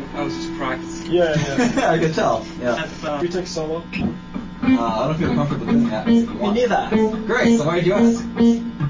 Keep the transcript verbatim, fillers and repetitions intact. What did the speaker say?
I was just practicing. Yeah, yeah. I could tell. Yeah. Had fun. You take solo? Uh, I don't feel comfortable doing that. Me neither. Great. So why did you ask?